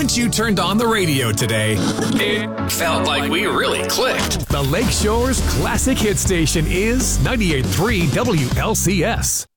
moment you turned on the radio today, it felt like we really clicked. The Lakeshore's classic hit station is 98.3 WLCS.